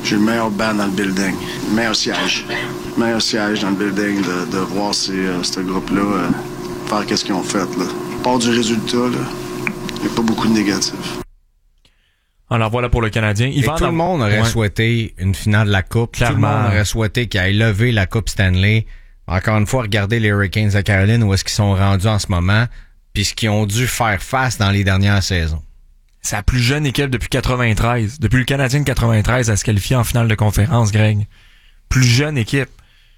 j'ai le meilleur band dans le building. Le meilleur siège. Le meilleur siège dans le building de voir ce groupe-là faire qu'est-ce qu'ils ont fait. Là. À part du résultat, il n'y a pas beaucoup de négatifs. Alors voilà pour le Canadien. Tout le monde aurait souhaité une finale de la Coupe. Clairement. Tout le monde aurait souhaité qu'il aille lever la Coupe Stanley. Encore une fois, regardez les Hurricanes de Caroline, où est-ce qu'ils sont rendus en ce moment, puis ce qu'ils ont dû faire face dans les dernières saisons. C'est la plus jeune équipe depuis 93. Depuis le Canadien de 93 à se qualifier en finale de conférence, Greg. Plus jeune équipe.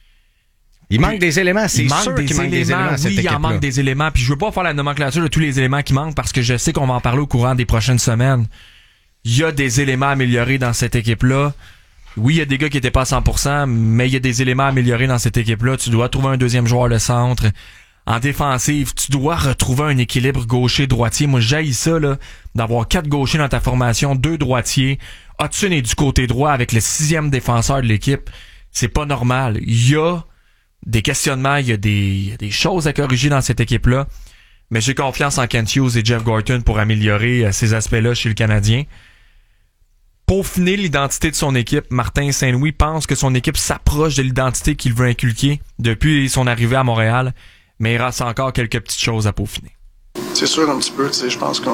Il manque des éléments, c'est sûr qu'il manque des éléments à cette équipe-là. Oui, il en manque des éléments, puis je veux pas faire la nomenclature de tous les éléments qui manquent parce que je sais qu'on va en parler au courant des prochaines semaines. Il y a des éléments améliorés dans cette équipe-là. Oui, il y a des gars qui étaient pas à 100%, mais il y a des éléments améliorés dans cette équipe-là. Tu dois trouver un deuxième joueur de centre. En défensive, tu dois retrouver un équilibre gaucher-droitier. Moi, j'haïs ça, là, d'avoir 4 gauchers dans ta formation, 2 droitiers. Hudson est du côté droit avec le 6e défenseur de l'équipe. C'est pas normal. Il y a des questionnements, il y a des choses à corriger dans cette équipe-là. Mais j'ai confiance en Kent Hughes et Jeff Gorton pour améliorer ces aspects-là chez le Canadien. Peaufiner l'identité de son équipe, Martin Saint-Louis pense que son équipe s'approche de l'identité qu'il veut inculquer depuis son arrivée à Montréal, mais il reste encore quelques petites choses à peaufiner. C'est sûr un petit peu, tu sais, je pense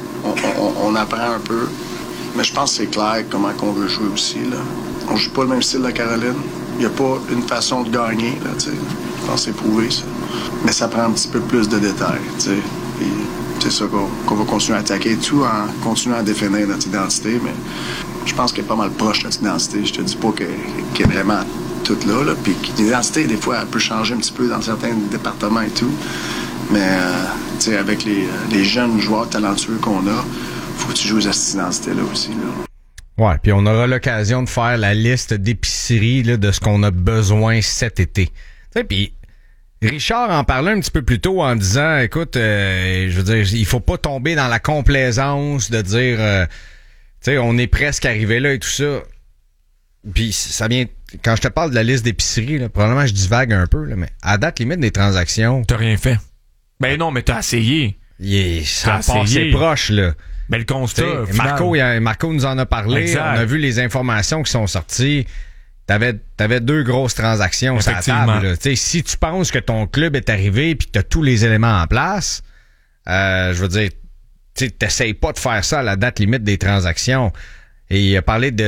qu'on apprend un peu, mais je pense que c'est clair comment qu'on veut jouer aussi, là. On joue pas le même style de la Caroline. Il n'y a pas une façon de gagner, là, tu sais. Je pense que c'est prouvé, ça. Mais ça prend un petit peu plus de détails, tu sais. Puis c'est ça qu'on va continuer à attaquer, tout en continuant à définir notre identité, mais je pense qu'elle est pas mal proche de notre identité. Je te dis pas qu'elle est vraiment toute là, puis l'identité, des fois, elle peut changer un petit peu dans certains départements et tout. Mais, tu sais, avec les jeunes joueurs talentueux qu'on a, faut que tu joues à cette identité-là aussi, là. Ouais, puis on aura l'occasion de faire la liste d'épicerie là, de ce qu'on a besoin cet été. Tu sais, puis Richard en parlait un petit peu plus tôt en disant, écoute, je veux dire, il faut pas tomber dans la complaisance de dire, tu sais, on est presque arrivé là et tout ça. Puis ça vient, quand je te parle de la liste d'épicerie, là, probablement je divague un peu, là, mais à date limite des transactions. T'as rien fait. Ben non, mais t'as essayé. Ça c'est proche, là. Mais le constat, Marco nous en a parlé. Exact. On a vu les informations qui sont sorties. T'avais 2 grosses transactions sur la table. Là. Si tu penses que ton club est arrivé et que tu as tous les éléments en place, je veux dire, t'essayes pas de faire ça à la date limite des transactions. Et il a parlé de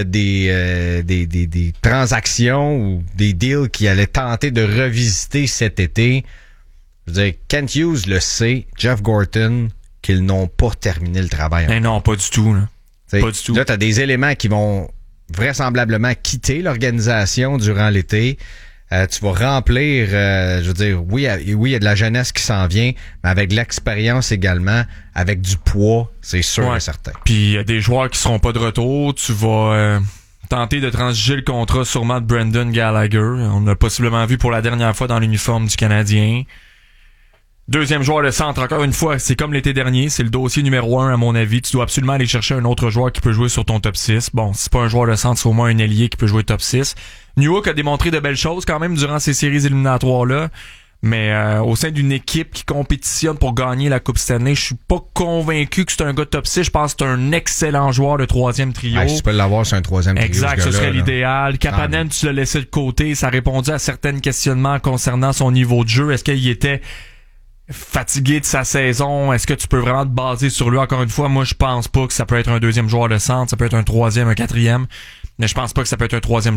des transactions ou des deals qu'il allait tenter de revisiter cet été. Je veux dire, Kent Hughes le sait, Jeff Gorton, qu'ils n'ont pas terminé le travail. Mais non, pas du tout. Là. Pas du tout. Là, t'as des éléments qui vont vraisemblablement quitter l'organisation durant l'été. Tu vas remplir, je veux dire, oui, il y a de la jeunesse qui s'en vient, mais avec de l'expérience également, avec du poids, c'est sûr et certain. Puis il y a des joueurs qui seront pas de retour. Tu vas tenter de transiger le contrat sûrement de Brendan Gallagher. On l'a possiblement vu pour la dernière fois dans l'uniforme du Canadien. Deuxième joueur de centre, encore une fois, c'est comme l'été dernier, c'est le dossier numéro 1 à mon avis. Tu dois absolument aller chercher un autre joueur qui peut jouer sur ton top 6. Bon, si c'est pas un joueur de centre, c'est au moins un ailier qui peut jouer top 6. Newhook a démontré de belles choses quand même durant ces séries éliminatoires-là, mais au sein d'une équipe qui compétitionne pour gagner la Coupe Stanley, je suis pas convaincu que c'est un gars de top 6. Je pense que c'est un excellent joueur de troisième trio. Si tu peux l'avoir sur un troisième trio. Exact, ce serait l'idéal. Kapanen, tu l'as laissé de côté. Ça répondait à certains questionnements concernant son niveau de jeu. Est-ce qu'il était fatigué de sa saison? Est-ce que tu peux vraiment te baser sur lui? Encore une fois, moi, je pense pas que ça peut être un deuxième joueur de centre. Ça peut être un troisième, un quatrième. Mais je pense pas que ça peut être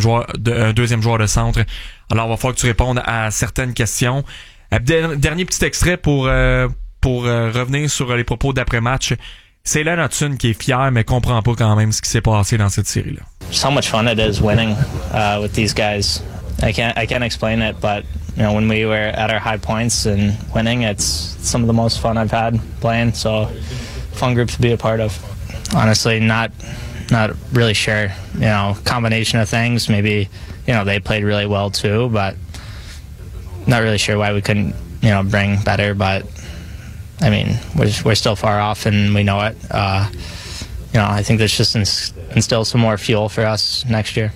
un deuxième joueur de centre. Alors, il va falloir que tu répondes à certaines questions. Dernier petit extrait pour revenir sur les propos d'après-match. C'est Len Hudson qui est fier, mais comprend pas quand même ce qui s'est passé dans cette série-là. Just how much fun it is winning with these guys. I can't explain it, but you know, when we were at our high points and winning, it's some of the most fun I've had playing. So, fun group to be a part of. Honestly, not really sure. You know, combination of things. Maybe, you know, they played really well too, but not really sure why we couldn't, you know, bring better. But I mean, we're still far off, and we know it. You know, I think this just instills some more fuel for us next year.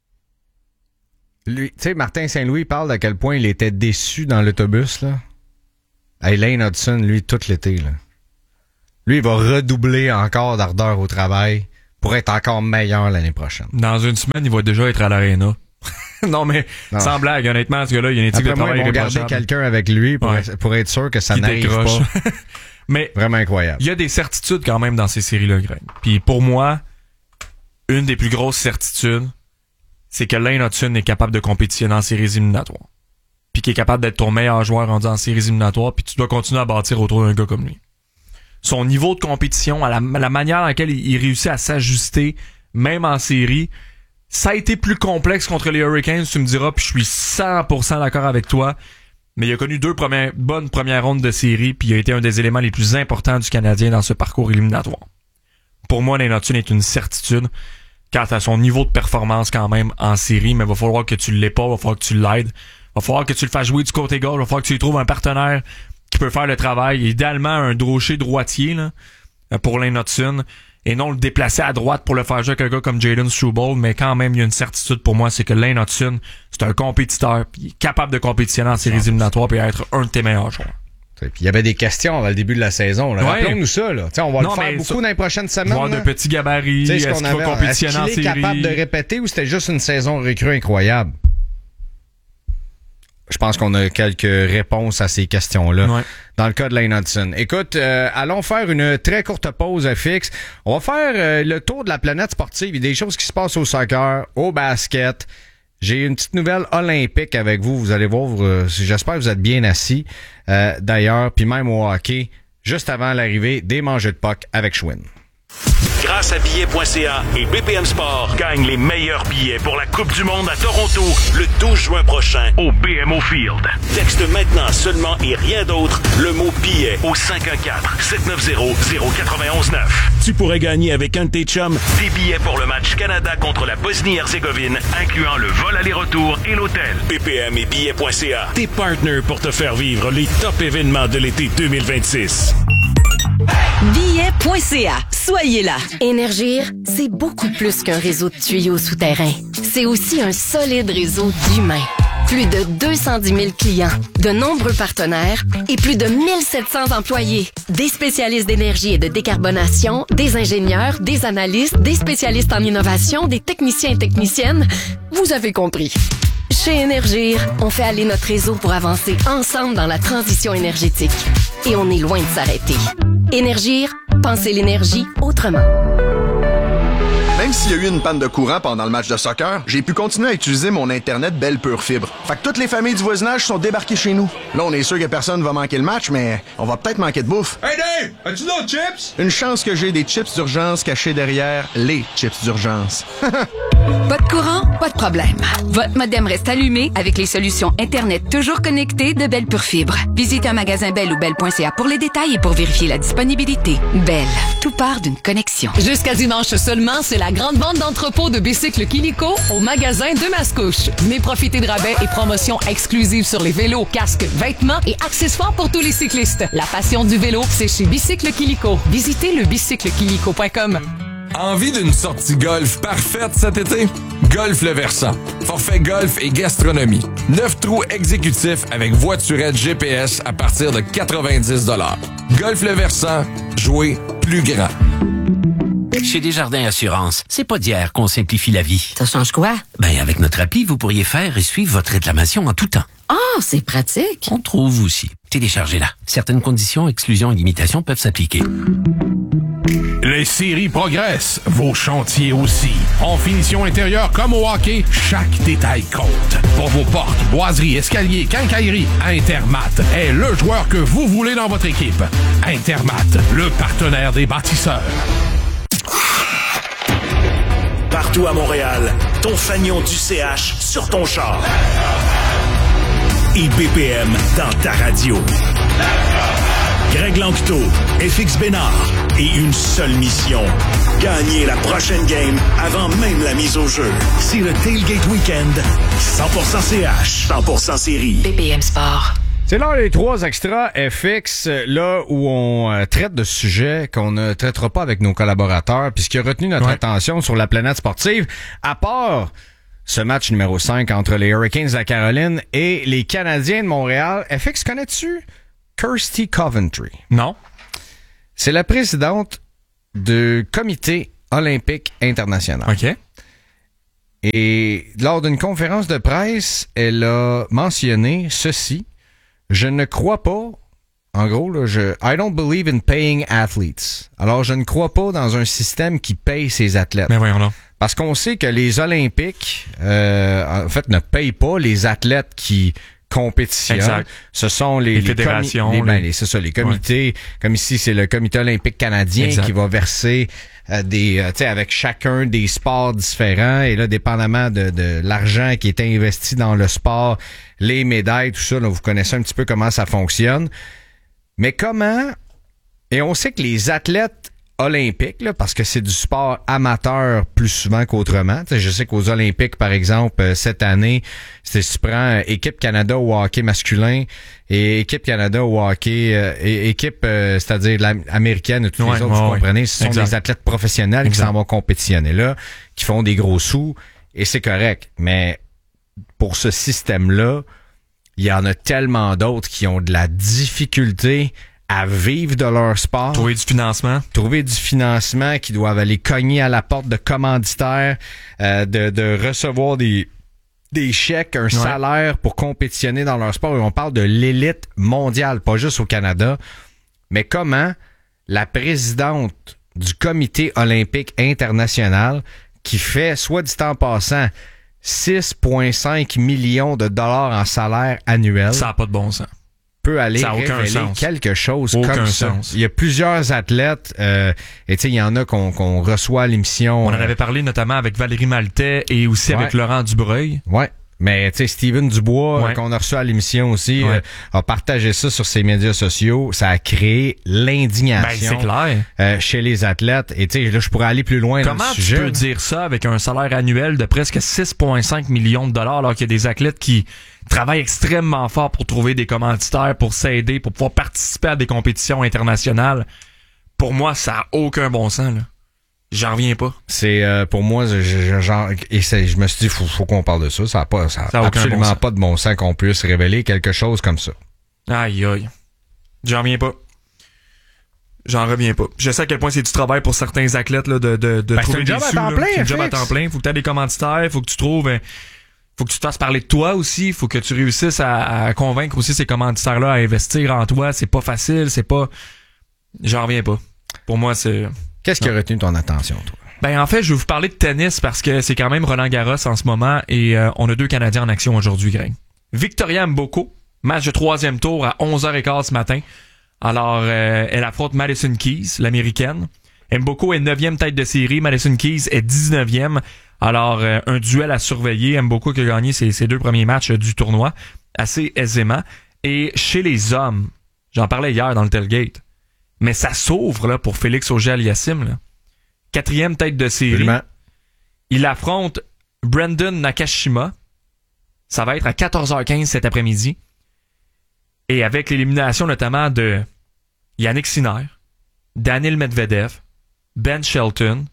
Lui, tu sais, Martin Saint-Louis parle d'à quel point il était déçu dans l'autobus, là. Hey, Lane Hudson, lui, tout l'été, là. Lui, il va redoubler encore d'ardeur au travail pour être encore meilleur l'année prochaine. Dans une semaine, il va déjà être à l'aréna. Non, mais sans blague, honnêtement, ce gars-là, il y a une éthique de travail irréprochable. Ils vont garder quelqu'un avec lui pour être sûr que ça n'arrive pas. Mais vraiment incroyable. Il y a des certitudes quand même dans ces séries-là, Greg. Puis pour moi, une des plus grosses certitudes, c'est que Lane Hutson est capable de compétitionner en séries éliminatoires. Puis qu'il est capable d'être ton meilleur joueur rendu en séries éliminatoires, puis tu dois continuer à bâtir autour d'un gars comme lui. Son niveau de compétition, la manière dans laquelle il réussit à s'ajuster, même en série, ça a été plus complexe contre les Hurricanes, tu me diras, puis je suis 100% d'accord avec toi. Mais il a connu 2 bonnes premières rondes de série, puis il a été un des éléments les plus importants du Canadien dans ce parcours éliminatoire. Pour moi, Lane Hutson est une certitude quant à son niveau de performance quand même en série, mais il va falloir que tu l'aies pas, il va falloir que tu l'aides, il va falloir que tu le fasses jouer du côté gauche, il va falloir que tu lui trouves un partenaire qui peut faire le travail, idéalement un gaucher droitier là, pour Lane Hutson, et non le déplacer à droite pour le faire jouer avec un gars comme Jayden Struble, mais quand même, il y a une certitude pour moi, c'est que Lane Hutson, c'est un compétiteur, puis il est capable de compétitionner en séries éliminatoires et être un de tes meilleurs joueurs. Puis il y avait des questions avant le début de la saison. Là. Rappelons-nous ça. Là. On va le faire beaucoup dans les prochaines semaines. Voir de petits gabarits, est-ce qu'il va compétitionner en série? Est-ce qu'il est capable de répéter ou c'était juste une saison recrue incroyable? Je pense qu'on a quelques réponses à ces questions-là dans le cas de Lane Hutson. Écoute, allons faire une très courte pause FX. On va faire le tour de la planète sportive. Il y a des choses qui se passent au soccer, au basket. J'ai une petite nouvelle olympique avec vous. Vous allez voir, j'espère que vous êtes bien assis. D'ailleurs, puis même au hockey, juste avant l'arrivée des mangeux de puck avec Schwinn. Grâce à billets.ca et BPM Sport, gagne les meilleurs billets pour la Coupe du Monde à Toronto le 12 juin prochain au BMO Field. Texte maintenant seulement et rien d'autre le mot billet au 514-790-0919. Tu pourrais gagner avec un de tes chums des billets pour le match Canada contre la Bosnie-Herzégovine, incluant le vol aller-retour et l'hôtel. BPM et billets.ca, tes partenaires pour te faire vivre les top événements de l'été 2026. Billets.ca. Soyez là. Énergir, c'est beaucoup plus qu'un réseau de tuyaux souterrains. C'est aussi un solide réseau d'humains. Plus de 210 000 clients, de nombreux partenaires et plus de 1700 employés. Des spécialistes d'énergie et de décarbonation, des ingénieurs, des analystes, des spécialistes en innovation, des techniciens et techniciennes. Vous avez compris. Chez Énergir, on fait aller notre réseau pour avancer ensemble dans la transition énergétique. Et on est loin de s'arrêter. Énergir, pensez l'énergie autrement. Même s'il y a eu une panne de courant pendant le match de soccer, j'ai pu continuer à utiliser mon Internet Belle Pure Fibre. Fait que toutes les familles du voisinage sont débarquées chez nous. Là, on est sûr que personne va manquer le match, mais on va peut-être manquer de bouffe. Hey Dave, as-tu d'autres chips? Une chance que j'ai des chips d'urgence cachés derrière les chips d'urgence. Pas de courant? Pas de problème. Votre modem reste allumé avec les solutions Internet toujours connectées de Belle Pure Fibre. Visitez un magasin Belle ou Belle.ca pour les détails et pour vérifier la disponibilité. Belle, tout part d'une connexion. Jusqu'à dimanche seulement, c'est la grande vente d'entrepôt de bicycles Kilico au magasin de Mascouche. Venez profiter de rabais et promotions exclusives sur les vélos, casques, vêtements et accessoires pour tous les cyclistes. La passion du vélo, c'est chez Bicycle Kilico. Visitez le bicyclekilico.com. Envie d'une sortie golf parfaite cet été? Golf Le Versant. Forfait golf et gastronomie. 9 trous exécutifs avec voiturette GPS à partir de 90 $. Golf Le Versant. Jouer plus grand. Chez Desjardins Assurance, c'est pas d'hier qu'on simplifie la vie. Ça change quoi? Ben, avec notre appli, vous pourriez faire et suivre votre réclamation en tout temps. Ah, c'est pratique. On trouve aussi. Téléchargez-la. Certaines conditions, exclusions et limitations peuvent s'appliquer. Les séries progressent, vos chantiers aussi. En finition intérieure comme au hockey, chaque détail compte. Pour vos portes, boiseries, escaliers, quincailleries, Intermat est le joueur que vous voulez dans votre équipe. Intermat, le partenaire des bâtisseurs. Partout à Montréal, ton fanion du CH sur ton char. Et BPM dans ta radio. Greg Lanctot, FX Bénard et une seule mission. Gagner la prochaine game avant même la mise au jeu. C'est le Tailgate Weekend. 100% CH, 100% série. BPM Sport. C'est là les 3 extras FX, là où on traite de sujets qu'on ne traitera pas avec nos collaborateurs, puis ce qui a retenu notre attention sur la planète sportive, à part ce match numéro 5 entre les Hurricanes de la Caroline et les Canadiens de Montréal. FX, connais-tu Kirsty Coventry? Non. C'est la présidente du comité olympique international. OK. Et lors d'une conférence de presse, elle a mentionné ceci. Je ne crois pas, en gros, là, I don't believe in paying athletes. Alors, je ne crois pas dans un système qui paye ses athlètes. Mais voyons là. Parce qu'on sait que les Olympiques, en fait, ne payent pas les athlètes qui compétitionnent. Exact. Ce sont les fédérations. C'est ça, les comités. Ouais. Comme ici, c'est le Comité olympique canadien qui va verser avec chacun des sports différents. Et là, dépendamment de l'argent qui est investi dans le sport, les médailles, tout ça, là, vous connaissez un petit peu comment ça fonctionne. Mais comment... Et on sait que les athlètes olympiques, là, parce que c'est du sport amateur plus souvent qu'autrement. T'sais, je sais qu'aux Olympiques, par exemple, cette année, si tu prends Équipe Canada au hockey masculin et Équipe Canada au hockey, équipe, c'est-à-dire américaine et tous les autres, vous comprenez, ce sont des athlètes professionnels qui s'en vont compétitionner là, qui font des gros sous, et c'est correct. Mais pour ce système-là, il y en a tellement d'autres qui ont de la difficulté à vivre de leur sport. Trouver du financement, qui doivent aller cogner à la porte de commanditaires, de recevoir des chèques, un salaire pour compétitionner dans leur sport. Et on parle de l'élite mondiale, pas juste au Canada. Mais comment la présidente du Comité olympique international, qui fait, soit dit en passant, 6,5 millions de dollars en salaire annuel. Ça n'a pas de bon sens. Peut aller révéler quelque chose comme ça. Il y a plusieurs athlètes, et tu sais, il y en a qu'on reçoit à l'émission. On en avait parlé notamment avec Valérie Maltais et aussi avec Laurent Dubreuil. Ouais. Mais tu sais, Steven Dubois, qu'on a reçu à l'émission aussi, a partagé ça sur ses médias sociaux. Ça a créé l'indignation c'est clair. Chez les athlètes. Et tu sais, là, je pourrais aller plus loin dans le sujet. Comment tu peux dire ça avec un salaire annuel de presque 6,5 millions de dollars alors qu'il y a des athlètes qui travaillent extrêmement fort pour trouver des commanditaires, pour s'aider, pour pouvoir participer à des compétitions internationales? Pour moi, ça n'a aucun bon sens, là. J'en reviens pas. C'est pour moi, je me suis dit, faut qu'on parle de ça. Ça a absolument pas de bon sens qu'on puisse révéler quelque chose comme ça. Aïe aïe. J'en reviens pas. Je sais à quel point c'est du travail pour certains athlètes là, de trouver des sous. C'est un job à temps plein. Faut que tu aies des commanditaires, faut que tu trouves, faut que tu te fasses parler de toi aussi. Faut que tu réussisses à convaincre aussi ces commanditaires-là à investir en toi. C'est pas facile, J'en reviens pas. Pour moi, c'est... Qu'est-ce qui a retenu ton attention, toi? Ben, en fait, je vais vous parler de tennis parce que c'est quand même Roland Garros en ce moment et on a 2 Canadiens en action aujourd'hui, Greg. Victoria Mboko, match de 3e tour à 11h15 ce matin. Alors, elle affronte Madison Keys, l'américaine. Mboko est 9e tête de série, Madison Keys est 19e. Alors, un duel à surveiller. Mboko qui a gagné ses 2 premiers matchs du tournoi assez aisément. Et chez les hommes, j'en parlais hier dans le tailgate, mais ça s'ouvre là pour Félix Auger-Aliassime. 4e tête de série. Absolument. Il affronte Brandon Nakashima. Ça va être à 14h15 cet après-midi. Et avec l'élimination notamment de Yannick Sinner, Daniil Medvedev, Ben Shelton,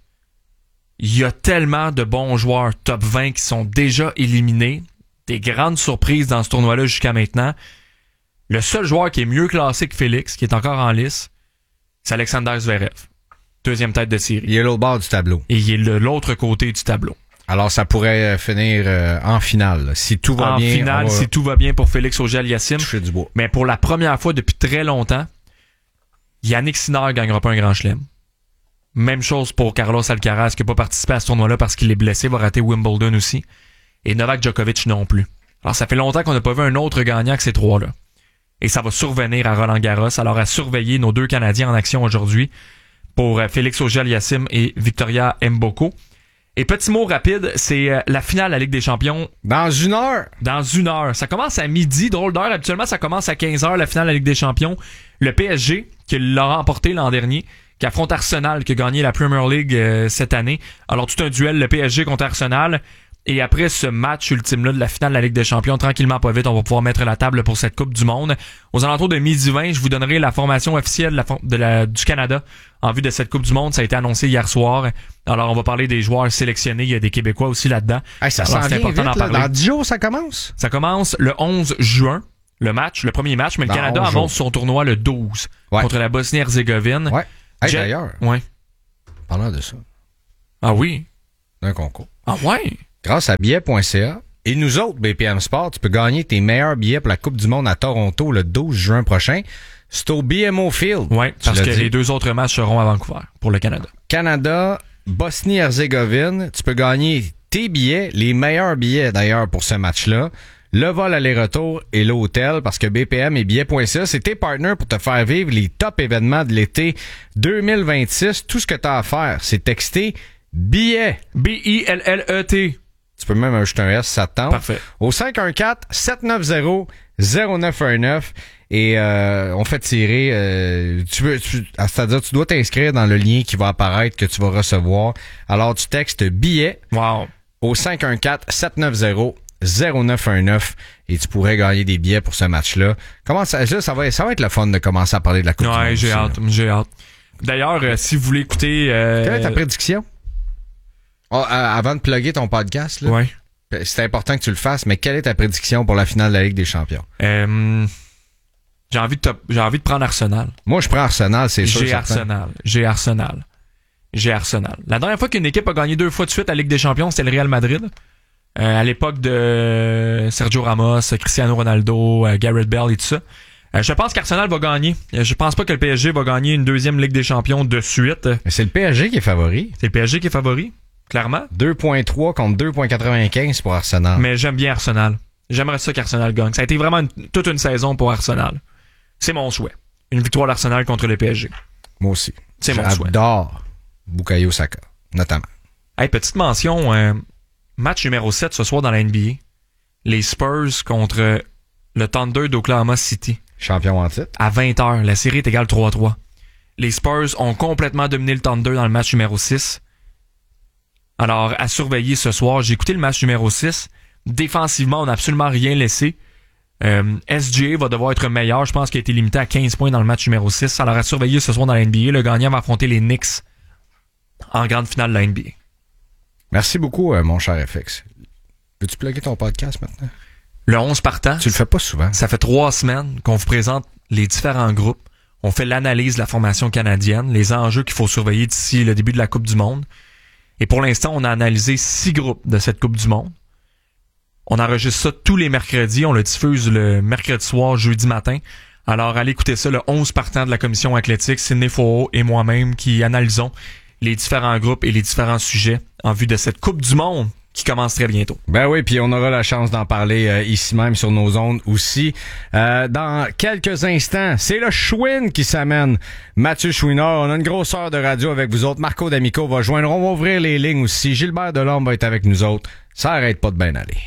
il y a tellement de bons joueurs top 20 qui sont déjà éliminés. Des grandes surprises dans ce tournoi-là jusqu'à maintenant. Le seul joueur qui est mieux classé que Félix, qui est encore en lice, c'est Alexander Zverev. 2e tête de série. Il est l'autre bord du tableau. Et il est de l'autre côté du tableau. Alors, ça pourrait finir en finale. Si tout va bien. En finale, si tout va bien pour Félix Auger-Aliassime. Toucher du bois. Mais pour la première fois depuis très longtemps, Yannick Sinner ne gagnera pas un grand chelem. Même chose pour Carlos Alcaraz, qui n'a pas participé à ce tournoi-là parce qu'il est blessé, va rater Wimbledon aussi. Et Novak Djokovic non plus. Alors, ça fait longtemps qu'on n'a pas vu un autre gagnant que ces 3-là. Et ça va survenir à Roland Garros. Alors, à surveiller nos 2 Canadiens en action aujourd'hui pour Félix Auger-Aliassime et Victoria Mboko. Et petit mot rapide, c'est la finale de la Ligue des Champions. Dans 1 heure. Dans 1 heure. Ça commence à midi, drôle d'heure. Habituellement, ça commence à 15h, la finale de la Ligue des Champions. Le PSG, qui l'a remporté l'an dernier, qui affronte Arsenal, qui a gagné la Premier League cette année. Alors, tout un duel, le PSG contre Arsenal. Et après ce match ultime-là de la finale de la Ligue des Champions, tranquillement pas vite, on va pouvoir mettre la table pour cette Coupe du Monde. Aux alentours de 12h20, je vous donnerai la formation officielle du Canada en vue de cette Coupe du Monde. Ça a été annoncé hier soir. Alors, on va parler des joueurs sélectionnés. Il y a des Québécois aussi là-dedans. Hey, ça alors, c'est important d'en parler. Dans 10 jours, ça commence? Ça commence le 11 juin, le premier match. Mais le Canada annonce son tournoi le 12 contre la Bosnie-Herzégovine. Ouais. Hey, d'ailleurs. Ouais. Parlant de ça. Ah oui? D'un concours. Ah ouais? Grâce à billets.ca. Et nous autres, BPM Sport, tu peux gagner tes meilleurs billets pour la Coupe du Monde à Toronto le 12 juin prochain. C'est au BMO Field. Oui, parce que les 2 autres matchs seront à Vancouver pour le Canada. Canada, Bosnie-Herzégovine. Tu peux gagner tes billets, les meilleurs billets d'ailleurs pour ce match-là. Le vol aller-retour et l'hôtel, parce que BPM et billets.ca, c'est tes partenaires pour te faire vivre les top événements de l'été 2026. Tout ce que tu as à faire, c'est texter billets. B-I-L-L-E-T. Tu peux même ajouter un S, ça te tente. Parfait. Au 514-790-0919. Et on fait tirer... c'est-à-dire, tu dois t'inscrire dans le lien qui va apparaître, que tu vas recevoir. Alors, tu textes billets au 514-790-0919 et tu pourrais gagner des billets pour ce match-là. Comment ça va être le fun de commencer à parler de la Coupe du Monde. Ouais, j'ai hâte. D'ailleurs, si vous voulez écouter... Quelle est ta prédiction? Avant de plugger ton podcast, là, ouais. C'est important que tu le fasses, mais quelle est ta prédiction pour la finale de la Ligue des Champions? J'ai envie de prendre Arsenal. Moi, je prends Arsenal, c'est sûr. J'ai Arsenal. La dernière fois qu'une équipe a gagné 2 fois de suite à la Ligue des Champions, c'était le Real Madrid. À l'époque de Sergio Ramos, Cristiano Ronaldo, Gareth Bale et tout ça. Je pense qu'Arsenal va gagner. Je pense pas que le PSG va gagner une 2e Ligue des Champions de suite. Mais c'est le PSG qui est favori. C'est le PSG qui est favori. Clairement. 2.3 contre 2.95 pour Arsenal. Mais j'aime bien Arsenal. J'aimerais ça qu'Arsenal gagne. Ça a été vraiment toute une saison pour Arsenal. C'est mon souhait. Une victoire d'Arsenal contre le PSG. Moi aussi. C'est mon souhait. J'adore Bukayo Saka, notamment. Hey, petite mention, match numéro 7 ce soir dans la NBA. Les Spurs contre le Thunder d'Oklahoma City. Champion en titre. À 20h. La série est égale 3-3. Les Spurs ont complètement dominé le Thunder dans le match numéro 6. Alors, à surveiller ce soir. J'ai écouté le match numéro 6. Défensivement, on n'a absolument rien laissé. SGA va devoir être meilleur. Je pense qu'il a été limité à 15 points dans le match numéro 6. Alors, à surveiller ce soir dans la NBA. Le gagnant va affronter les Knicks en grande finale de la NBA. Merci beaucoup, mon cher FX. Veux-tu plugger ton podcast maintenant? Le 11 partant. Tu le fais pas souvent. Ça fait 3 semaines qu'on vous présente les différents groupes. On fait l'analyse de la formation canadienne, les enjeux qu'il faut surveiller d'ici le début de la Coupe du Monde. Et pour l'instant, on a analysé 6 groupes de cette Coupe du Monde. On enregistre ça tous les mercredis. On le diffuse le mercredi soir, jeudi matin. Alors, allez écouter ça, le 11 partant de la commission athlétique, Sidney Faux et moi-même qui analysons les différents groupes et les différents sujets en vue de cette Coupe du Monde qui commence très bientôt. Ben oui, puis on aura la chance d'en parler ici même sur nos ondes aussi. Dans quelques instants, c'est le Chouin qui s'amène. Mathieu Chouinard, on a une grosse heure de radio avec vous autres. Marco D'Amico va joindre. On va ouvrir les lignes aussi. Gilbert Delorme va être avec nous autres. Ça arrête pas de bien aller.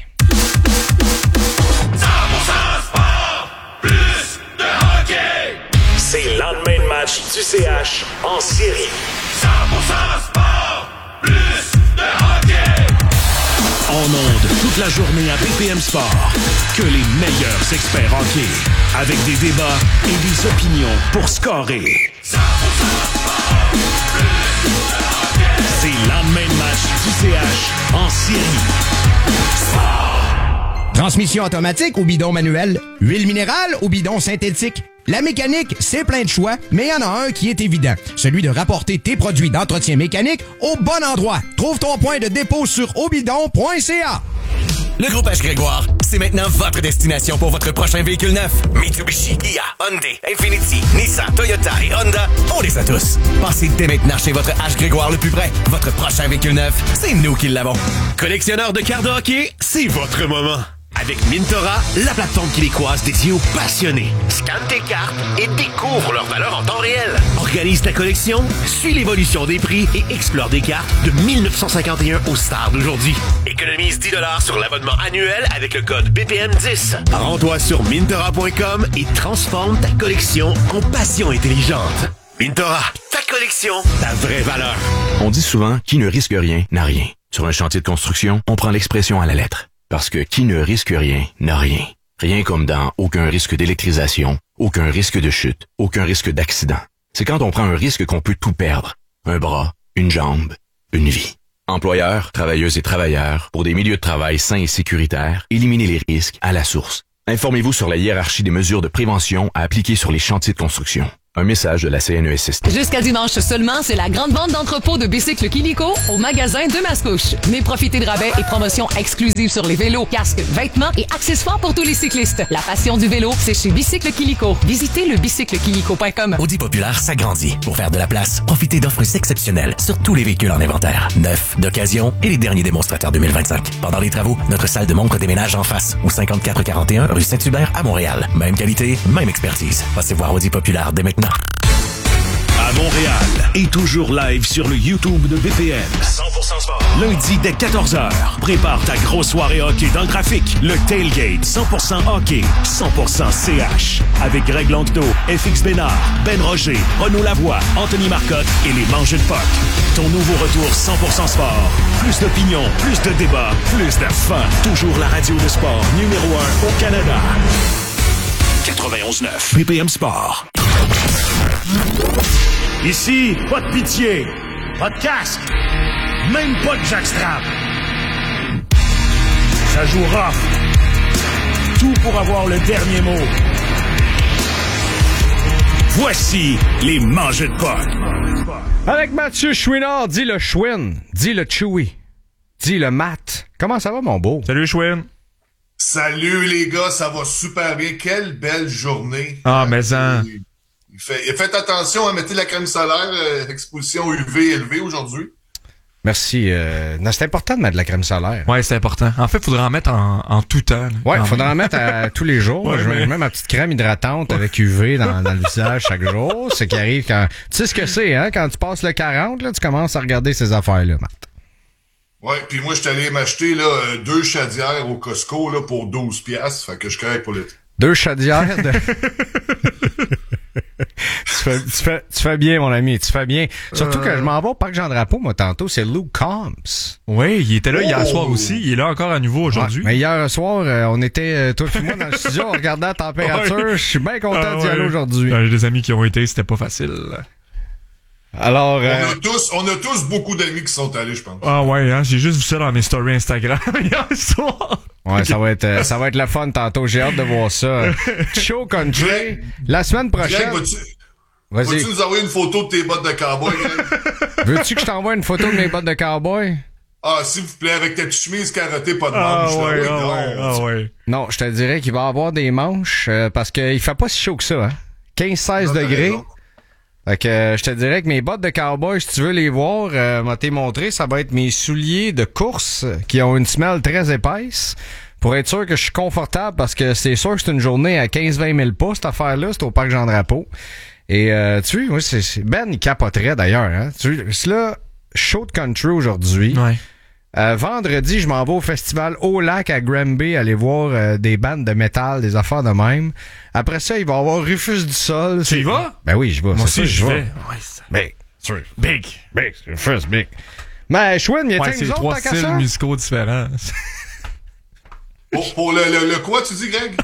100% sport, plus de hockey. C'est le lendemain de match du CH en série. 100% sport, plus de hockey. En ondes toute la journée à BPM Sport. Que les meilleurs experts hockey. Avec des débats et des opinions pour scorer. 100% sport, plus de hockey. C'est le lendemain de match du CH en série. Sport. Transmission automatique ou bidon manuel? Huile minérale ou bidon synthétique? La mécanique, c'est plein de choix, mais il y en a un qui est évident. Celui de rapporter tes produits d'entretien mécanique au bon endroit. Trouve ton point de dépôt sur obidon.ca. Le groupe H. Grégoire, c'est maintenant votre destination pour votre prochain véhicule neuf. Mitsubishi, Kia, Hyundai, Infiniti, Nissan, Toyota et Honda, on les a tous. Passez dès maintenant chez votre H. Grégoire le plus près. Votre prochain véhicule neuf, c'est nous qui l'avons. Collectionneur de cartes de hockey, c'est votre moment. Avec Mintora, la plateforme québécoise dédiée aux passionnés. Scanne tes cartes et découvre leur valeur en temps réel. Organise ta collection, suis l'évolution des prix et explore des cartes de 1951 aux stars d'aujourd'hui. Économise 10$ sur l'abonnement annuel avec le code BPM10. Rends-toi sur Mintora.com et transforme ta collection en passion intelligente. Mintora, ta collection, ta vraie valeur. On dit souvent, qui ne risque rien n'a rien. Sur un chantier de construction, on prend l'expression à la lettre. Parce que qui ne risque rien n'a rien. Rien comme dans aucun risque d'électrisation, aucun risque de chute, aucun risque d'accident. C'est quand on prend un risque qu'on peut tout perdre. Un bras, une jambe, une vie. Employeurs, travailleuses et travailleurs, pour des milieux de travail sains et sécuritaires, éliminez les risques à la source. Informez-vous sur la hiérarchie des mesures de prévention à appliquer sur les chantiers de construction. Un message de la CNESST. Jusqu'à dimanche seulement, c'est la grande vente d'entrepôt de bicycles Kilico au magasin de Mascouche. Mais profitez de rabais et promotions exclusives sur les vélos, casques, vêtements et accessoires pour tous les cyclistes. La passion du vélo, c'est chez Bicycle Kilico. Visitez le bicyclekilico.com. Audi Populaire s'agrandit. Pour faire de la place, profitez d'offres exceptionnelles sur tous les véhicules en inventaire. Neufs, d'occasion et les derniers démonstrateurs 2025. Pendant les travaux, notre salle de montre déménage en face, au 5441 rue Saint-Hubert à Montréal. Même qualité, même expertise. Passez voir Audi Populaire dès maintenant. À Montréal et toujours live sur le YouTube de BPM. 100% sport. Lundi dès 14h. Prépare ta grosse soirée hockey dans le trafic. Le Tailgate 100% hockey, 100% CH. Avec Greg Langteau, FX Bénard, Ben Roger, Renaud Lavoie, Anthony Marcotte et les Mangeux de Puck. Ton nouveau retour 100% sport. Plus d'opinion, plus de débats, plus de fun. Toujours la radio de sport numéro 1 au Canada. 91.9 BPM Sport. Ici, pas de pitié, pas de casque, même pas de jackstrap. Ça joue rough. Tout pour avoir le dernier mot. Voici les Mangeux de Puck. Avec Mathieu Chouinard, dit le Chouin, dit le Chewy, dit le Matt. Comment ça va, mon beau? Salut, Chouin. Salut, les gars, ça va super bien. Quelle belle journée. Ah, mais ça... Faites attention à mettre de la crème solaire, exposition UV élevée aujourd'hui. Merci. Non, c'est important de mettre de la crème solaire. Ouais, c'est important. En fait, il faudrait en mettre en tout temps. Ouais, il faudrait en mettre tous les jours. Ouais, je mets ma petite crème hydratante avec UV dans le visage chaque jour. Ce qui arrive quand... Tu sais ce que c'est, hein? Quand tu passes le 40, là, tu commences à regarder ces affaires-là, Matt. Ouais, puis moi, je suis allé m'acheter là 2 chaudières au Costco là, pour 12$. Fait que je suis correct pour l'été. 2 chaudières de... tu fais bien, mon ami, tu fais bien. Surtout que je m'en vais au Parc Jean-Drapeau, moi, tantôt, c'est Luke Combs. Oui, il était là hier soir aussi, il est là encore à nouveau aujourd'hui. Ouais, mais hier soir, on était, toi et moi, dans le studio, on regardait la température. Je suis bien content d'y aller aujourd'hui. J'ai des amis qui ont été, c'était pas facile. Alors, on a tous beaucoup d'amis qui sont allés, je pense. Ah ouais, hein, j'ai juste vu ça dans mes stories Instagram hier soir. Ouais, okay. ça va être le fun tantôt. J'ai hâte de voir ça. Show Country. Greg, la semaine prochaine. Greg, vas-tu nous envoyer une photo de tes bottes de cowboy, Greg? Veux-tu que je t'envoie une photo de mes bottes de cowboy? Ah, s'il vous plaît, avec ta petite chemise carottée, pas de manches. Ouais. Non, je te dirais qu'il va y avoir des manches parce qu'il fait pas si chaud que ça. Hein? 15-16 degrés. Raison. Fait que je te dirais que mes bottes de cowboy, si tu veux les voir, m'a t'ai montré, ça va être mes souliers de course qui ont une semelle très épaisse pour être sûr que je suis confortable parce que c'est sûr que c'est une journée à 15-20 000 pas, cette affaire-là, c'est au Parc Jean-Drapeau. Et tu vois, c'est Ben, il capoterait d'ailleurs. Hein? C'est là, show de country aujourd'hui. Ouais. Vendredi, je m'en vais au festival Au Lac à Granby, aller voir des bandes de métal, des affaires de même. Après ça, il va y avoir Rufus du Sol. Tu y vas? Ben oui, je vais. Moi aussi, je vais. Big. Big. Rufus, big. Mais Chouin, il y a c'est 3 styles musicaux différents. Pour le quoi, tu dis, Greg?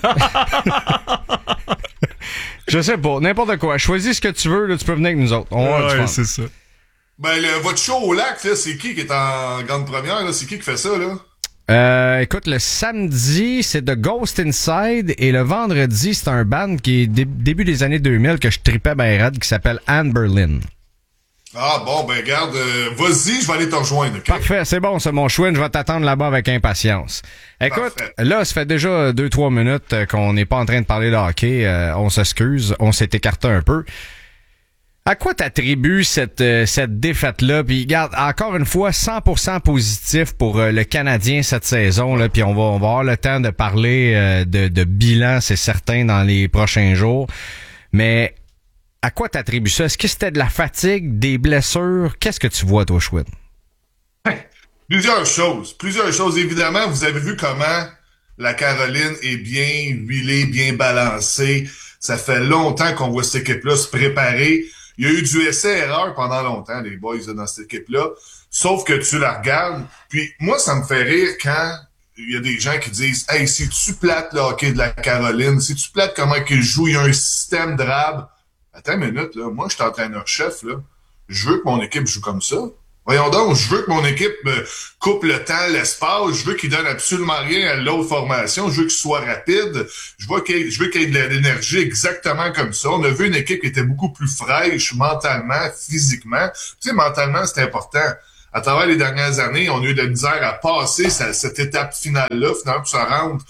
Je sais pas, n'importe quoi. Choisis ce que tu veux, là, tu peux venir avec nous autres. On va ouais, c'est ça. Ben, votre show au lac, là, c'est qui est en grande première, là? C'est qui fait ça, là? Écoute, le samedi, c'est The Ghost Inside, et le vendredi, c'est un band qui est début des années 2000 que je tripais ben raide, qui s'appelle Anne Berlin. Ah bon, ben garde, vas-y, je vais aller te rejoindre, OK? Parfait, c'est bon, c'est mon chouin, je vais t'attendre là-bas avec impatience. Écoute, parfait. Là, ça fait déjà 2-3 minutes qu'on n'est pas en train de parler de hockey, on s'excuse, on s'est écarté un peu. À quoi t'attribues cette défaite-là? Puis regarde, encore une fois, 100% positif pour le Canadien cette saison, là, puis on va avoir le temps de parler de bilan, c'est certain, dans les prochains jours. Mais à quoi t'attribues ça? Est-ce que c'était de la fatigue, des blessures? Qu'est-ce que tu vois, toi, Chouette? Plusieurs choses. Évidemment, vous avez vu comment la Caroline est bien huilée, bien balancée. Ça fait longtemps qu'on voit cette équipe-là se préparer. Il y a eu du essai-erreur pendant longtemps, les boys, dans cette équipe-là. Sauf que tu la regardes. Puis moi, ça me fait rire quand il y a des gens qui disent « Hey, c'est-tu plate le hockey de la Caroline? C'est-tu plate comment qu'ils jouent? Il y a un système drabe. » Attends une minute, là. Moi, je suis entraîneur-chef, là. Je veux que mon équipe joue comme ça. Voyons donc, je veux que mon équipe coupe le temps, l'espace, je veux qu'il donne absolument rien à l'autre formation, je veux qu'il soit rapide, je veux qu'il y ait de l'énergie exactement comme ça. On a vu une équipe qui était beaucoup plus fraîche mentalement, physiquement. Tu sais, mentalement, c'est important. À travers les dernières années, on a eu de la misère à passer cette étape finale-là, finalement, pour se rendre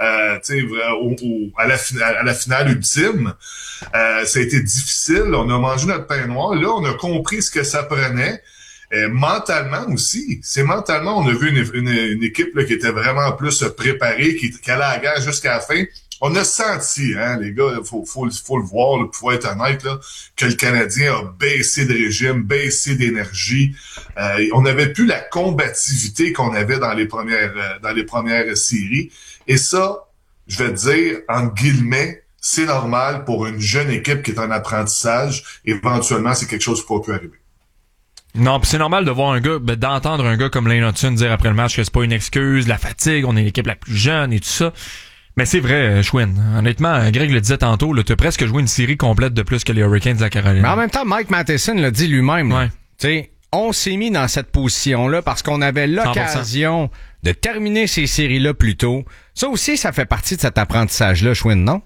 à la finale ultime. Ça a été difficile, on a mangé notre pain noir. Là, on a compris ce que ça prenait. Mentalement aussi. C'est mentalement, on a vu une équipe là, qui était vraiment plus préparée, qui allait à la guerre jusqu'à la fin. On a senti, les gars, faut le voir, là, pour être honnête, là, que le Canadien a baissé de régime, baissé d'énergie. On n'avait plus la combativité qu'on avait dans les premières séries. Et ça, je vais te dire, entre guillemets, c'est normal pour une jeune équipe qui est en apprentissage. Éventuellement, c'est quelque chose qui peut arriver. Non, pis c'est normal de voir d'entendre un gars comme Lane Hutson dire après le match que c'est pas une excuse, la fatigue, on est l'équipe la plus jeune et tout ça. Mais c'est vrai, Schwinn. Honnêtement, Greg le disait tantôt, là, t'as presque joué une série complète de plus que les Hurricanes de la Caroline. Mais en même temps, Mike Matheson l'a dit lui-même. Ouais. Tu sais, on s'est mis dans cette position-là parce qu'on avait l'occasion 100%. De terminer ces séries-là plus tôt. Ça aussi, ça fait partie de cet apprentissage-là, Schwinn, non?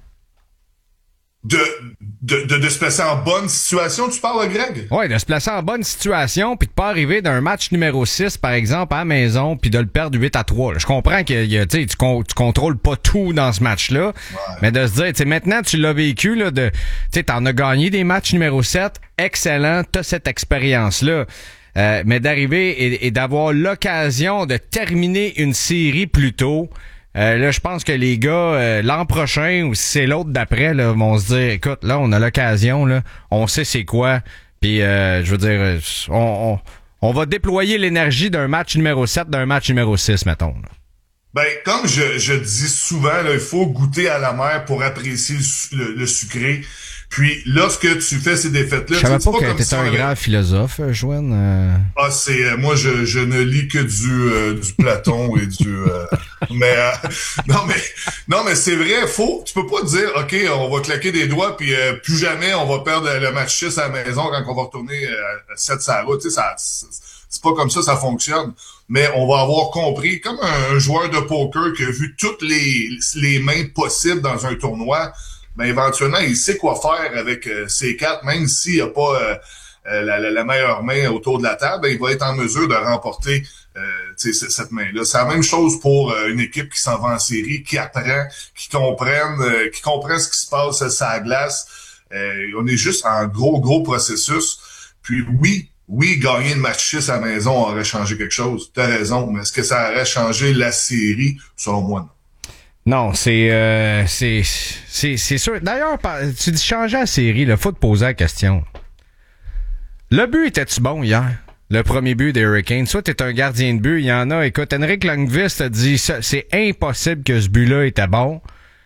De se placer en bonne situation, tu parles, Greg? Oui, de se placer en bonne situation, puis de pas arriver d'un match numéro 6, par exemple, à la maison, puis de le perdre 8-3. Là. Je comprends que tu contrôles pas tout dans ce match-là, mais de se dire, tu sais, maintenant, tu l'as vécu, là, tu sais, t'en as gagné des matchs numéro 7, excellent, t'as cette expérience-là. Mais d'arriver et d'avoir l'occasion de terminer une série plus tôt, là, je pense que les gars, l'an prochain, ou si c'est l'autre d'après, là, vont se dire, écoute, là, on a l'occasion, là, on sait c'est quoi, puis je veux dire, on va déployer l'énergie d'un match numéro 7, d'un match numéro 6, mettons. Là. Ben, comme je dis souvent, là, il faut goûter à la mer pour apprécier le sucré. Puis, lorsque tu fais ces défaites-là... Je savais pas que t'étais un grand philosophe, Joanne. Ah, c'est... moi, je ne lis que du Platon et du... Non, mais c'est vrai, tu peux pas dire, OK, on va claquer des doigts, puis plus jamais on va perdre le match 6 à la maison quand on va retourner à 7 sur la route. Tu sais, c'est pas comme ça fonctionne. Mais on va avoir compris, comme un joueur de poker qui a vu toutes les mains possibles dans un tournoi... Ben éventuellement, il sait quoi faire avec ses cartes, même s'il n'y a pas la meilleure main autour de la table, ben, il va être en mesure de remporter cette main-là. C'est la même chose pour une équipe qui s'en va en série, qui apprend, qui comprend ce qui se passe sur la glace. On est juste en gros processus. Puis oui, gagner le match 6 à la maison aurait changé quelque chose. T'as raison, mais est-ce que ça aurait changé la série? Selon moi, non. Non, c'est sûr. D'ailleurs, tu dis changer la série, il faut te poser la question. Le but était-tu bon hier? Le premier but des Hurricanes. Soit t'es un gardien de but, il y en a. Écoute, Henrik Lundqvist a dit c'est impossible que ce but-là était bon.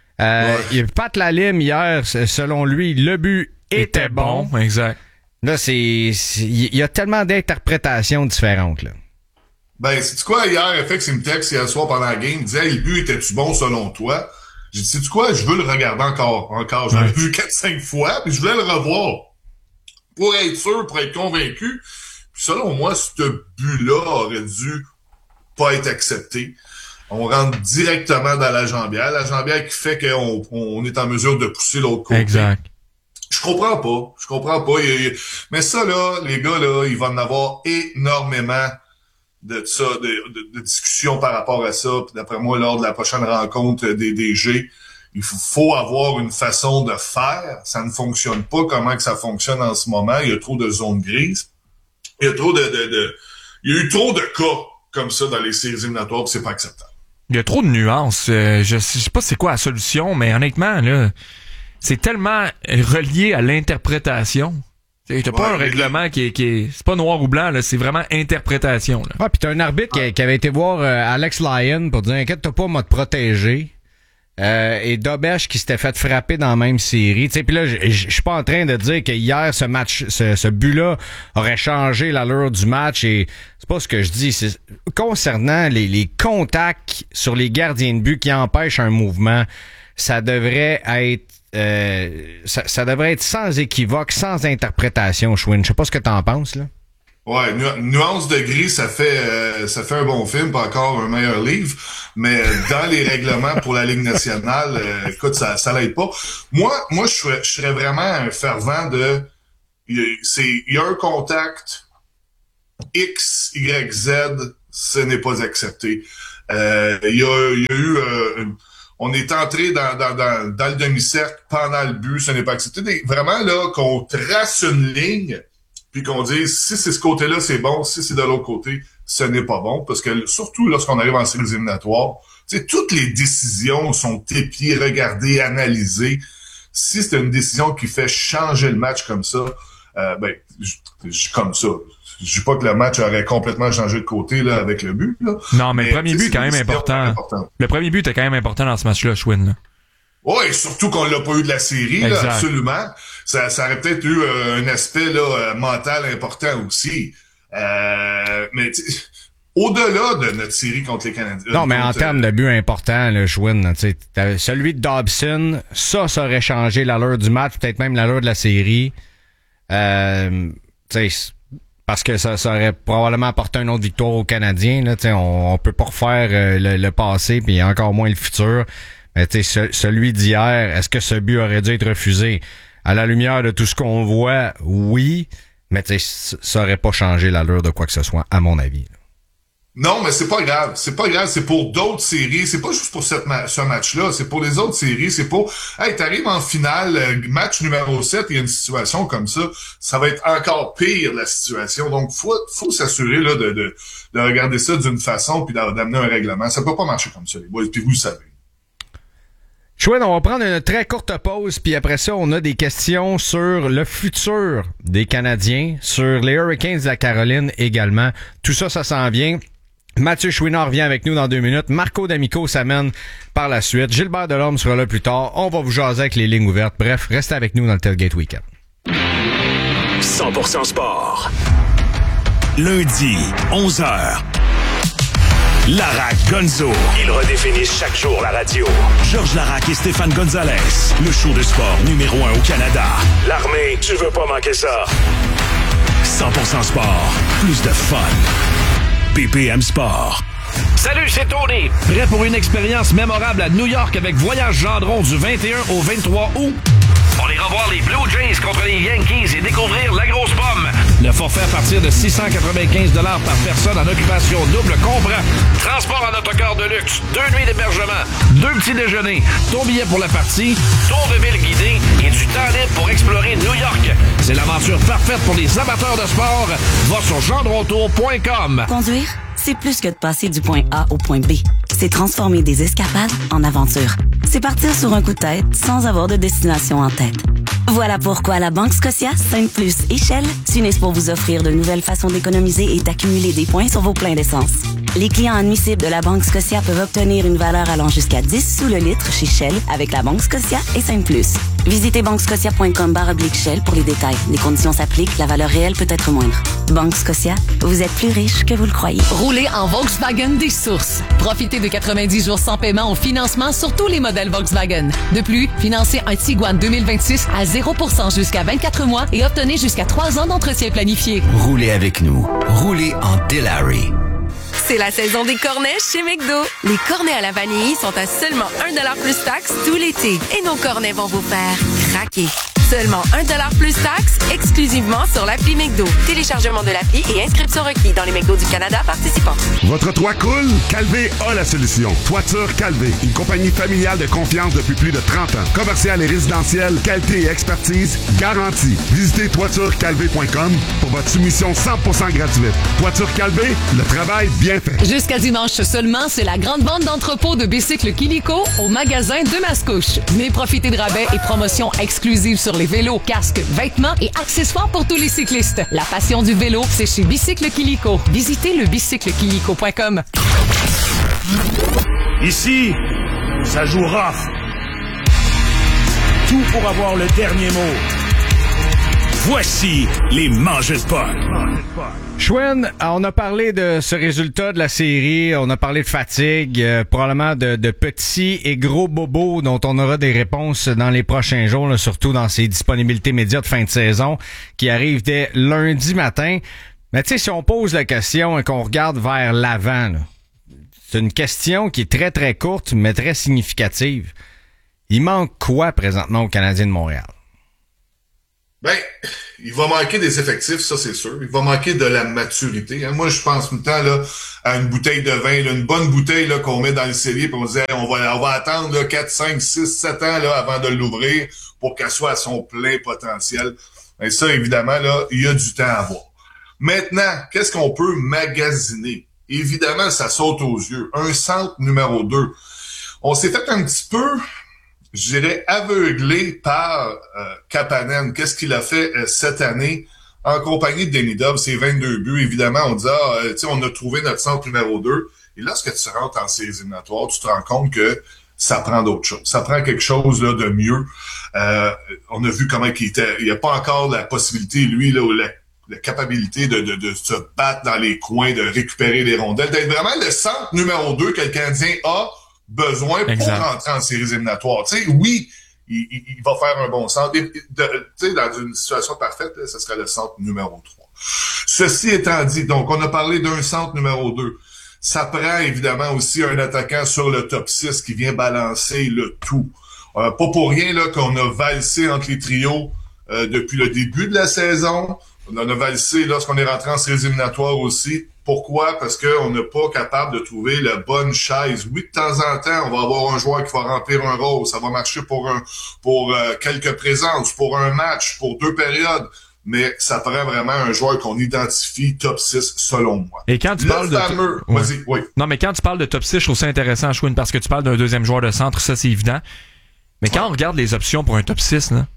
Pat Lalime hier, selon lui, le but était bon. Exact. Là, il y a tellement d'interprétations différentes, là. Ben, sais-tu quoi, hier, FX, il me texte hier soir pendant la game, il disait, hey, le but était-tu bon selon toi? J'ai dit, sais-tu quoi, je veux le regarder encore. Je l'ai vu 4-5 fois, puis je voulais le revoir. Pour être sûr, pour être convaincu. Puis selon moi, ce but-là aurait dû pas être accepté. On rentre directement dans la jambière. La jambière qui fait qu'on est en mesure de pousser l'autre côté. Exact. Je comprends pas. Mais ça, là, les gars, là, il va en avoir énormément de discussions par rapport à ça. Puis d'après moi, lors de la prochaine rencontre des DG, il faut avoir une façon de faire. Ça ne fonctionne pas comment que ça fonctionne en ce moment. Il y a trop de zones grises. Il y a eu trop de cas comme ça dans les séries éliminatoires, puis c'est pas acceptable. Il y a trop de nuances. Je sais pas c'est quoi la solution, mais honnêtement, là, c'est tellement relié à l'interprétation. T'as pas un règlement qui est c'est pas noir ou blanc, là, c'est vraiment interprétation. Là. Ouais, pis t'as un arbitre qui avait été voir Alex Lyon pour dire inquiète-toi pas, m'a te protéger. Et Dobesch qui s'était fait frapper dans la même série. Puis là, je suis pas en train de dire que hier ce but-là aurait changé l'allure du match. Et c'est pas ce que je dis. C'est concernant les contacts sur les gardiens de but qui empêchent un mouvement, ça devrait être ça devrait être sans équivoque, sans interprétation, Schwinn. Je sais pas ce que t'en penses, là. Ouais, Nuance de gris, ça fait un bon film, pas encore un meilleur livre, mais dans les règlements pour la Ligue nationale, écoute, ça l'aide pas. Moi, je serais vraiment un fervent de, il y a un contact X, Y, Z, ce n'est pas accepté. Il y a eu, on est entré dans le demi-cercle pendant le but, ce n'est pas accepté. Vraiment là, qu'on trace une ligne. Puis qu'on dise, si c'est ce côté-là, c'est bon, si c'est de l'autre côté, ce n'est pas bon. Parce que surtout lorsqu'on arrive en séries éliminatoires, toutes les décisions sont épiées, regardées, analysées. Si c'est une décision qui fait changer le match comme ça, comme ça. Je dis pas que le match aurait complètement changé de côté là avec le but. Là. Non, mais le premier but est quand même important. Le premier but est quand même important dans ce match-là, Schwinn. Là. Oui, surtout qu'on l'a pas eu de la série, là, absolument. Ça aurait peut-être eu un aspect là mental important aussi. Mais au-delà de notre série contre les Canadiens. Non, mais en termes de but important, le Schwinn, celui de Dobson, ça aurait changé l'allure du match, peut-être même l'allure de la série. Parce que ça aurait probablement apporté une autre victoire aux Canadiens. Là, on peut pas refaire le passé, puis encore moins le futur. Mais celui d'hier, est-ce que ce but aurait dû être refusé? À la lumière de tout ce qu'on voit, oui, mais ça aurait pas changé l'allure de quoi que ce soit, à mon avis. Là. Non, mais c'est pas grave. C'est pas grave. C'est pour d'autres séries. C'est pas juste pour ce match-là. C'est pour les autres séries. C'est pour, hey, t'arrives en finale, match numéro 7, il y a une situation comme ça. Ça va être encore pire, la situation. Donc, faut s'assurer, là, de regarder ça d'une façon puis d'amener un règlement. Ça peut pas marcher comme ça, les boys. Puis vous le savez. Chouette, on va prendre une très courte pause, puis après ça, on a des questions sur le futur des Canadiens, sur les Hurricanes de la Caroline également. Tout ça, ça s'en vient. Mathieu Chouinard revient avec nous dans 2 minutes. Marco D'Amico s'amène par la suite. Gilbert Delorme sera là plus tard. On va vous jaser avec les lignes ouvertes. Bref, restez avec nous dans le Tailgate Weekend. 100% sport. Lundi, 11h. Larac Gonzo. Ils redéfinissent chaque jour la radio. Georges Larac et Stéphane Gonzalez. Le show de sport numéro 1 au Canada. L'armée, tu veux pas manquer ça. 100% sport. Plus de fun. BPM Sport. Salut, c'est Tony. Prêt pour une expérience mémorable à New York avec Voyage Gendron du 21 au 23 août? On ira voir les Blue Jays contre les Yankees et découvrir la grosse pomme. Le forfait à partir de 695 $ par personne en occupation double comprend transport en autocar de luxe, 2 nuits d'hébergement, 2 petits déjeuners, ton billet pour la partie, tour de ville guidé et du temps libre pour explorer New York. C'est l'aventure parfaite pour les amateurs de sport. Va sur gendrontour.com. Conduire, c'est plus que de passer du point A au point B. C'est transformer des escapades en aventures. C'est partir sur un coup de tête sans avoir de destination en tête. Voilà pourquoi la Banque Scotia, Sainte-Plus et Shell s'unissent pour vous offrir de nouvelles façons d'économiser et d'accumuler des points sur vos pleins d'essence. Les clients admissibles de la Banque Scotia peuvent obtenir une valeur allant jusqu'à 10 sous le litre chez Shell avec la Banque Scotia et Sainte-Plus. Visitez banquescotia.com/Shell pour les détails. Les conditions s'appliquent, la valeur réelle peut être moindre. Banque Scotia, vous êtes plus riche que vous le croyez. Roulez en Volkswagen des sources. Profitez de 90 jours sans paiement au financement sur tous les modèles Volkswagen. De plus, financez un Tiguan 2026 à 0% jusqu'à 24 mois et obtenez jusqu'à 3 ans d'entretien planifié. Roulez avec nous. Roulez en Delary. C'est la saison des cornets chez McDo. Les cornets à la vanille sont à seulement 1$ plus taxe tout l'été. Et nos cornets vont vous faire craquer. Seulement 1$ plus taxe, exclusivement sur l'appli McDo. Téléchargement de l'appli et inscription requis dans les McDo du Canada participants. Votre toit coule? Calvé a la solution. Toiture Calvé, une compagnie familiale de confiance depuis plus de 30 ans. Commercial et résidentiel, qualité et expertise garantie. Visitez toiturecalvé.com pour votre soumission 100% gratuite. Toiture Calvé, le travail bien fait. Jusqu'à dimanche seulement, c'est la grande vente d'entrepôt de bicycles Kilico au magasin de Mascouche. Venez profiter de rabais et promotions exclusives sur les vélos, casques, vêtements et accessoires pour tous les cyclistes. La passion du vélo, c'est chez Bicycle Kilico. Visitez le bicyclekilico.com. Ici, ça joue rough. Tout pour avoir le dernier mot. Voici les mangeurs de pot. Chouin, on a parlé de ce résultat de la série, on a parlé de fatigue, probablement de petits et gros bobos dont on aura des réponses dans les prochains jours, là, surtout dans ces disponibilités médias de fin de saison qui arrivent dès lundi matin. Mais tu sais, si on pose la question et qu'on regarde vers l'avant, là, c'est une question qui est très, très courte, mais très significative. Il manque quoi présentement aux Canadiens de Montréal? Ben, il va manquer des effectifs, ça c'est sûr. Il va manquer de la maturité. Moi, je pense tout le temps là, à une bouteille de vin, là, une bonne bouteille là, qu'on met dans le cellier, puis on dit on va attendre là, 4, 5, 6, 7 ans là, avant de l'ouvrir pour qu'elle soit à son plein potentiel. Et ça, évidemment, là, il y a du temps à avoir. Maintenant, qu'est-ce qu'on peut magasiner? Évidemment, ça saute aux yeux. Un centre numéro 2. On s'est fait un petit peu, je dirais, aveuglé par Kapanen. Qu'est-ce qu'il a fait cette année en compagnie de Demidov? C'est 22 buts. Évidemment, on dit, on a trouvé notre centre numéro 2. Et lorsque tu rentres en séries éliminatoires, tu te rends compte que ça prend d'autres choses. Ça prend quelque chose là de mieux. On a vu comment il n'y a pas encore la possibilité, lui, là, la capacité de se battre dans les coins, de récupérer les rondelles, d'être vraiment le centre numéro 2 que le Canadien a besoin pour rentrer en séries éliminatoires. Tu sais, oui, il va faire un bon centre. Tu sais, dans une situation parfaite, là, ce serait le centre numéro 3. Ceci étant dit, donc, on a parlé d'un centre numéro 2. Ça prend évidemment aussi un attaquant sur le top 6 qui vient balancer le tout. Pas pour rien là qu'on a valsé entre les trios depuis le début de la saison. On en a valsé lorsqu'on est rentré en séries éliminatoires aussi. Pourquoi? Parce qu'on n'est pas capable de trouver la bonne chaise. Oui, de temps en temps, on va avoir un joueur qui va remplir un rôle. Ça va marcher pour quelques présences, pour un match, pour 2 périodes. Mais ça prend vraiment un joueur qu'on identifie top 6 selon moi. Et quand tu parles de vas-y, oui. Non, mais quand tu parles de top 6, je trouve ça intéressant, Chouine, parce que tu parles d'un deuxième joueur de centre, ça c'est évident. Mais quand on regarde les options pour un top 6, là,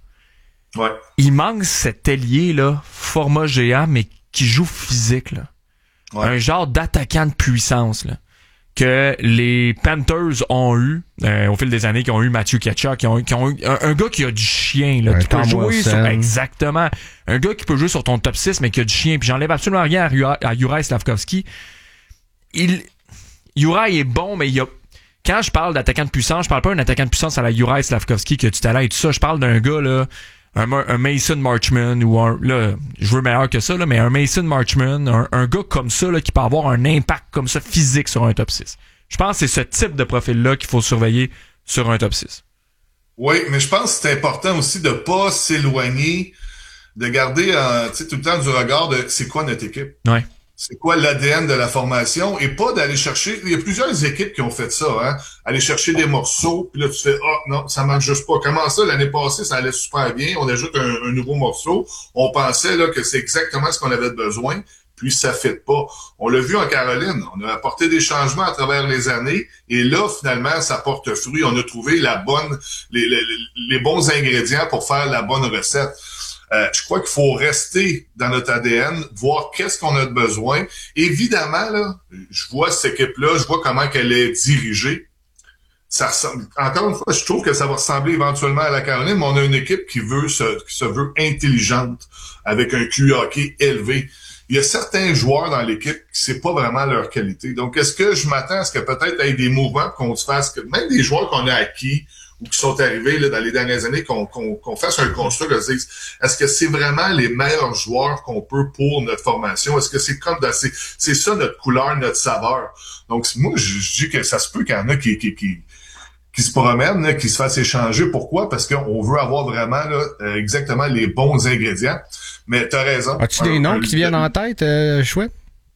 il manque cet ailier là, format géant, mais qui joue physique, là. Un genre d'attaquant de puissance, là, que les Panthers ont eu au fil des années, qui ont eu Matthew Tkachuk, qui ont eu un gars qui a du chien, là, qui peut jouer sur exactement, un gars qui peut jouer sur ton top 6 mais qui a du chien. Puis j'enlève absolument rien à Juraj Slafkovský. Juraj est bon, mais quand je parle d'attaquant de puissance, je parle pas d'un attaquant de puissance à la Juraj Slafkovský qui a du talent et tout ça. Je parle d'un gars là, un Mason Marchman ou là, je veux meilleur que ça là, mais un Mason Marchman, un gars comme ça là qui peut avoir un impact comme ça physique sur un top 6. Je pense que c'est ce type de profil-là qu'il faut surveiller sur un top 6. Oui, mais je pense que c'est important aussi de pas s'éloigner, de garder tout le temps du regard de c'est quoi notre équipe. Ouais. C'est quoi l'ADN de la formation et pas d'aller chercher... Il y a plusieurs équipes qui ont fait ça, hein. Aller chercher des morceaux, puis là, tu fais « Ah, non, ça marche juste pas. » Comment ça, l'année passée, ça allait super bien. On ajoute un nouveau morceau. On pensait là que c'est exactement ce qu'on avait besoin, puis ça fait pas. On l'a vu en Caroline. On a apporté des changements à travers les années et là, finalement, ça porte fruit. On a trouvé les bons ingrédients pour faire la bonne recette. Je crois qu'il faut rester dans notre ADN, voir qu'est-ce qu'on a de besoin. Évidemment, là, je vois cette équipe-là, je vois comment qu'elle est dirigée. Ça ressemble, encore une fois, je trouve que ça va ressembler éventuellement à la Caroline, mais on a une équipe qui se veut intelligente, avec un QI hockey élevé. Il y a certains joueurs dans l'équipe qui c'est pas vraiment leur qualité. Donc, est-ce que je m'attends à ce que peut-être il y ait des mouvements qu'on se fasse, que même des joueurs qu'on a acquis ou qui sont arrivés là, dans les dernières années, qu'on fasse un constat, qu'on se dise, est-ce que c'est vraiment les meilleurs joueurs qu'on peut pour notre formation? Est-ce que c'est comme c'est ça notre couleur, notre saveur? Donc, moi, je dis que ça se peut qu'il y en a qui se promènent, là, qui se fassent échanger. Pourquoi? Parce qu'on veut avoir vraiment là, exactement les bons ingrédients. Mais t'as raison. As-tu des noms qui viennent en tête, Chouette?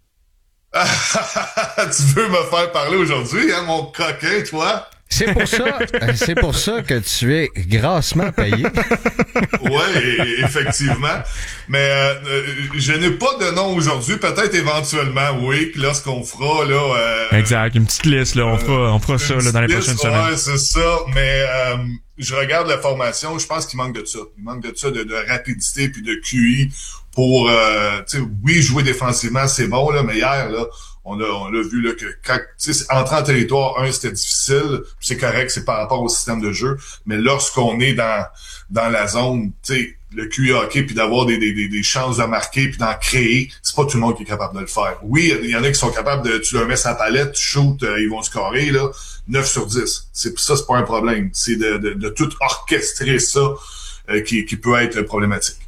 Tu veux me faire parler aujourd'hui, hein, mon coquin, toi? C'est pour ça que tu es grassement payé. Oui, effectivement. Mais je n'ai pas de nom aujourd'hui. Peut-être éventuellement, oui, lorsqu'on fera là. Exact, une petite liste là. On fera ça là, dans les prochaines semaines. Ouais, c'est ça. Mais je regarde la formation. Je pense qu'il manque de ça. Il manque de ça, de rapidité puis de QI pour, oui, jouer défensivement, c'est bon là, mais hier là. On l'a vu là que quand entrer en territoire, c'était difficile, c'est correct, c'est par rapport au système de jeu, mais lorsqu'on est dans la zone, le QI hockey, puis d'avoir des chances de marquer, puis d'en créer, c'est pas tout le monde qui est capable de le faire. Oui, il y en a qui sont capables de, tu leur mets sa palette, tu shoots, ils vont scorer là, 9 sur 10. C'est pas un problème. C'est de tout orchestrer ça qui peut être problématique.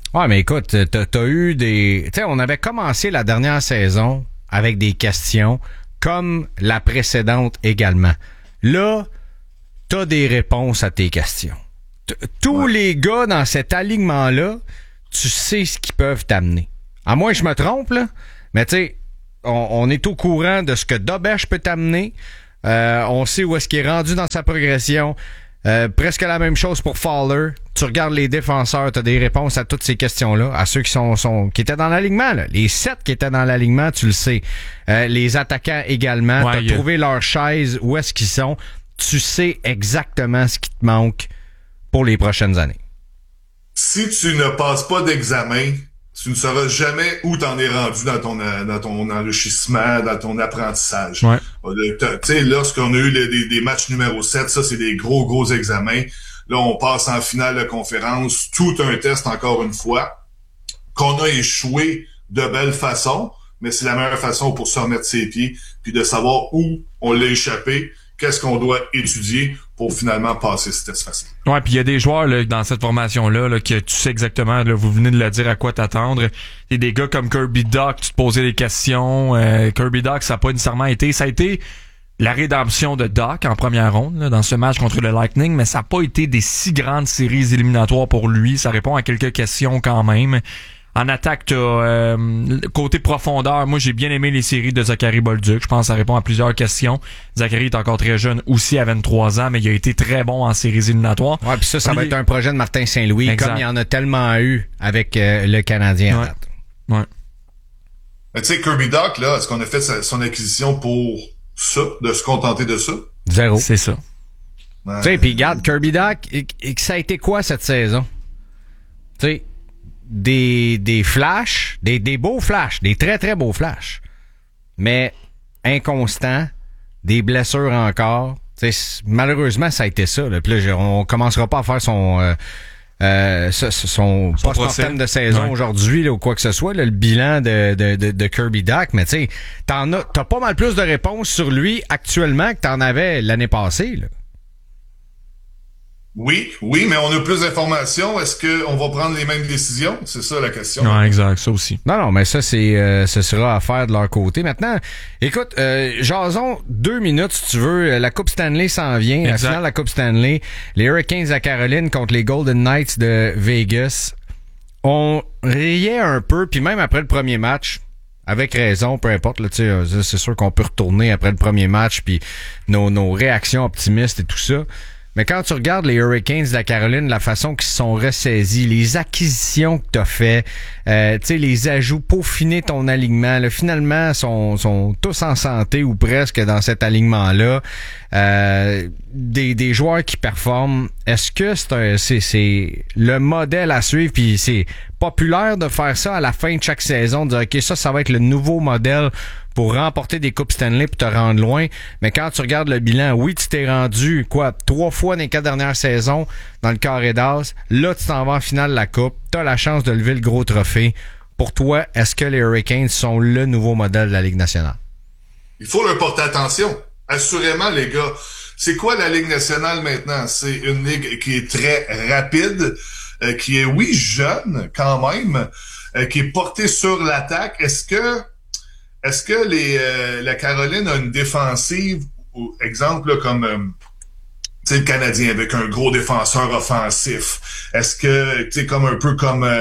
Ouais, mais écoute, t'as eu des... Tu sais, on avait commencé la dernière saison avec des questions, comme la précédente également. Là, t'as des réponses à tes questions. Tous les gars dans cet alignement-là, tu sais ce qu'ils peuvent t'amener. À moins que je me trompe, là, mais tu sais, on est au courant de ce que Dobesch peut t'amener. On sait où est-ce qu'il est rendu dans sa progression. Presque la même chose pour Fowler. Tu regardes les défenseurs, tu as des réponses à toutes ces questions-là, à ceux qui étaient dans l'alignement. Là. Les 7 qui étaient dans l'alignement, tu le sais. Les attaquants également. Tu as trouvé leur chaise, où est-ce qu'ils sont. Tu sais exactement ce qui te manque pour les prochaines années. Si tu ne passes pas d'examen, tu ne sauras jamais où t'en es rendu dans ton enrichissement, dans ton apprentissage. Ouais. Tu sais, lorsqu'on a eu des matchs numéro 7, ça, c'est des gros examens. Là, on passe en finale de conférence, tout un test encore une fois, qu'on a échoué de belle façon, mais c'est la meilleure façon pour se remettre ses pieds, puis de savoir où on l'a échappé, qu'est-ce qu'on doit étudier pour finalement passer ce test facile. Ouais, puis il y a des joueurs là, dans cette formation-là là, que tu sais exactement, là, vous venez de le dire à quoi t'attendre. Il y a des gars comme Kirby Dach, tu te posais des questions. Kirby Dach, ça n'a pas nécessairement été... Ça a été la rédemption de Dach en première ronde là, dans ce match contre le Lightning, mais ça n'a pas été des si grandes séries éliminatoires pour lui. Ça répond à quelques questions quand même. En attaque, t'as côté profondeur. Moi, j'ai bien aimé les séries de Zachary Bolduc. Je pense que ça répond à plusieurs questions. Zachary est encore très jeune aussi à 23 ans, mais il a été très bon en séries éliminatoires. Ouais, puis ça va être un projet de Martin Saint-Louis, exact, comme il y en a tellement eu avec le Canadien. Ouais. Mais tu sais, Kirby Dach, là, est-ce qu'on a fait son acquisition pour ça, de se contenter de ça? 0. C'est ça. Tu sais, puis regarde, Kirby Dach, ça a été quoi cette saison? Tu sais, des flashs, des beaux flashs, des très très beaux flashs, mais inconstants, des blessures encore. T'sais, malheureusement, ça a été ça. Là. Puis là, on commencera pas à faire son post-mortem de saison aujourd'hui là, ou quoi que ce soit, là, le bilan de Kirby Dach, mais tu sais, t'as pas mal plus de réponses sur lui actuellement que t'en avais l'année passée. Là. Oui, mais on a plus d'informations. Est-ce qu'on va prendre les mêmes décisions? C'est ça la question. Non, exact, ça aussi. Non, mais ça, ce sera à faire de leur côté. Maintenant, écoute, jason 2 minutes, si tu veux. La Coupe Stanley s'en vient. Exact. La finale de la Coupe Stanley. Les Hurricanes de la Caroline contre les Golden Knights de Vegas. On riait un peu, puis même après le premier match, avec raison, peu importe, là, c'est sûr qu'on peut retourner après le premier match, puis nos réactions optimistes et tout ça. Mais quand tu regardes les Hurricanes de la Caroline, la façon qu'ils se sont ressaisis, les acquisitions que tu as fait, les ajouts, peaufiner ton alignement, là, finalement, sont tous en santé ou presque dans cet alignement-là. Des joueurs qui performent. Est-ce que c'est le modèle à suivre, puis c'est populaire de faire ça à la fin de chaque saison, de dire OK, ça va être le nouveau modèle pour remporter des Coupes Stanley pour te rendre loin. Mais quand tu regardes le bilan, oui, tu t'es rendu 3 fois dans les 4 dernières saisons dans le carré d'as. Là, tu t'en vas en finale de la Coupe. Tu as la chance de lever le gros trophée. Pour toi, est-ce que les Hurricanes sont le nouveau modèle de la Ligue nationale? Il faut leur porter attention. Assurément, les gars. C'est quoi la Ligue nationale maintenant? C'est une ligue qui est très rapide, qui est, oui, jeune quand même, qui est portée sur l'attaque. Est-ce que la Caroline a une défensive, exemple là, comme le Canadien avec un gros défenseur offensif? Est-ce que comme un peu comme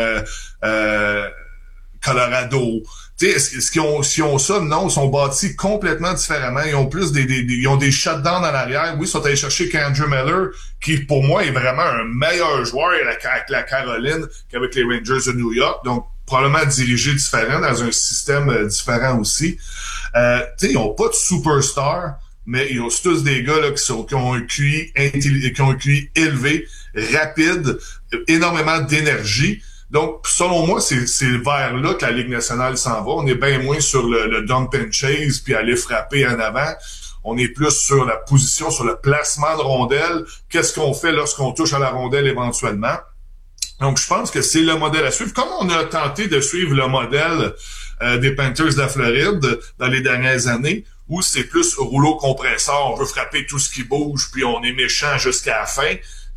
Colorado? Est-ce qu'ils ont ça? Non, ils sont bâtis complètement différemment. Ils ont plus ils ont des shutdowns en arrière. Oui, ils sont allés chercher Andrew Miller, qui pour moi est vraiment un meilleur joueur avec la Caroline qu'avec les Rangers de New York. Donc, probablement dirigé différent, dans un système différent aussi. Ils n'ont pas de superstar, mais ils ont tous des gars là, qui ont un QI élevé, rapide, énormément d'énergie. Donc, selon moi, c'est vers là que la Ligue nationale s'en va. On est bien moins sur le dump and chase puis aller frapper en avant. On est plus sur la position, sur le placement de rondelle. Qu'est-ce qu'on fait lorsqu'on touche à la rondelle éventuellement? Donc, je pense que c'est le modèle à suivre. Comme on a tenté de suivre le modèle des Panthers de la Floride dans les dernières années, où c'est plus rouleau compresseur, on veut frapper tout ce qui bouge, puis on est méchant jusqu'à la fin.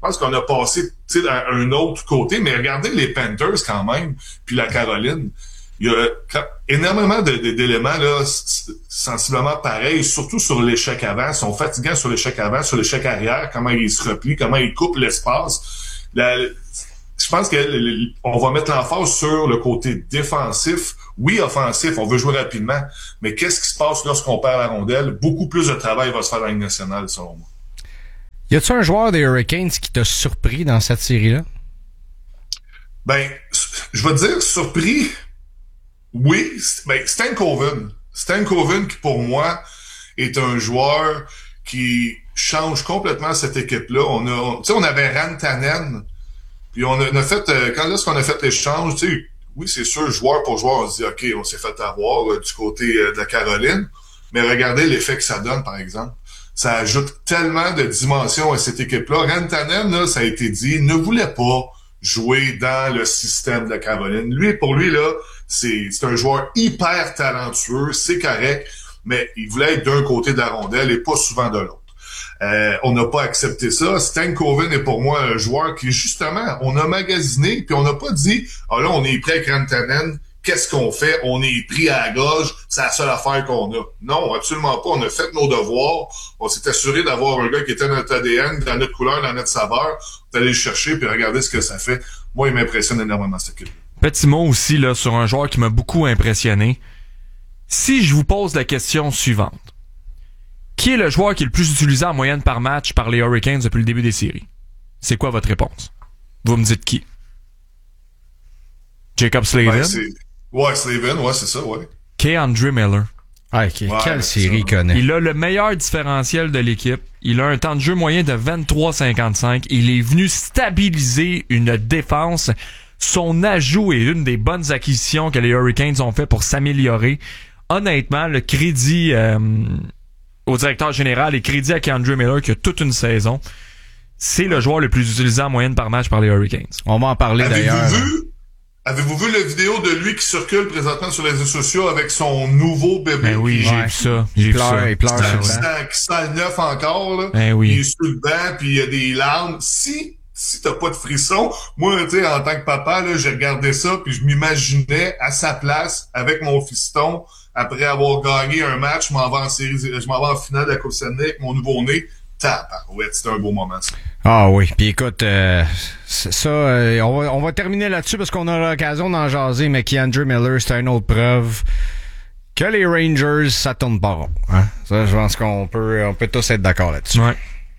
pense qu'on a passé à un autre côté, mais regardez les Panthers quand même, puis la Caroline. Il y a énormément d'éléments là, sensiblement pareils, surtout sur l'échec avant. Ils sont fatigants sur l'échec avant, sur l'échec arrière, comment ils se replient, comment ils coupent l'espace. Je pense qu'on va mettre l'emphase sur le côté défensif. Oui, offensif, on veut jouer rapidement, mais qu'est-ce qui se passe lorsqu'on perd la rondelle? Beaucoup plus de travail va se faire dans la Ligue nationale, selon moi. Y a-t-il un joueur des Hurricanes qui t'a surpris dans cette série-là? Ben, je vais te dire, surpris, oui, Stan Coven. Stan Coven, qui pour moi est un joueur qui change complètement cette équipe-là. On avait Rantanen, puis on a fait, lorsqu'on a fait l'échange, tu sais, oui, c'est sûr, joueur pour joueur, on se dit, OK, on s'est fait avoir du côté de la Caroline, mais regardez l'effet que ça donne, par exemple. Ça ajoute tellement de dimensions à cette équipe-là. Rantanen, là, ça a été dit, ne voulait pas jouer dans le système de la Caroline. Pour lui, là, c'est un joueur hyper talentueux, c'est correct, mais il voulait être d'un côté de la rondelle et pas souvent de l'autre. On n'a pas accepté ça. Stan Coven est pour moi un joueur qui, justement, on a magasiné, puis on n'a pas dit « Ah là, on est prêt avec Rantanen, qu'est-ce qu'on fait? On est pris à la gorge, c'est la seule affaire qu'on a. » Non, absolument pas. On a fait nos devoirs. On s'est assuré d'avoir un gars qui était dans notre ADN, dans notre couleur, dans notre saveur. On est allé le chercher, puis regarder ce que ça fait. Moi, il m'impressionne énormément, cette équipe. Petit mot aussi là sur un joueur qui m'a beaucoup impressionné. Si je vous pose la question suivante. Qui est le joueur qui est le plus utilisé en moyenne par match par les Hurricanes depuis le début des séries? C'est quoi votre réponse? Vous me dites qui? Jacob Slavin? Slavin, c'est ça, ouais. K'Andre Miller. Quelle série il connaît? Il a le meilleur différentiel de l'équipe. Il a un temps de jeu moyen de 23,55. Il est venu stabiliser une défense. Son ajout est une des bonnes acquisitions que les Hurricanes ont fait pour s'améliorer. Honnêtement, le crédit au directeur général et crédit à K'Andre Miller qui a toute une saison. C'est le joueur le plus utilisé en moyenne par match par les Hurricanes. On va en parler d'ailleurs. Avez-vous vu la vidéo de lui qui circule présentement sur les réseaux sociaux avec son nouveau bébé? Ben oui, j'ai vu ça. Il pleure. Qui sent le neuf encore, là. Ben oui. Il est sur le banc, puis il y a des larmes. Si t'as pas de frisson, moi, tu sais, en tant que papa, là, j'ai regardé ça, puis je m'imaginais à sa place, avec mon fiston, après avoir gagné un match, je m'en vais en finale de la Coupe Stanley avec mon nouveau-né. Tabarouette, c'était un beau moment, ça. Ah oui, puis écoute, on va terminer là-dessus parce qu'on a l'occasion d'en jaser, mais K'Andre Miller, c'est une autre preuve que les Rangers, ça tourne pas rond. Hein? Ça, je pense qu'on peut tous être d'accord là-dessus. Ouais.